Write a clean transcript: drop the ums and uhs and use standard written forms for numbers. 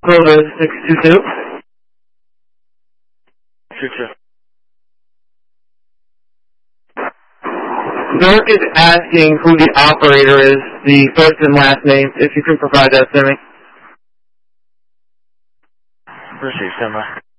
Clovis 622. 22. Dirk is asking who the operator is, the first and last name, if you can provide that to me. Received, standby.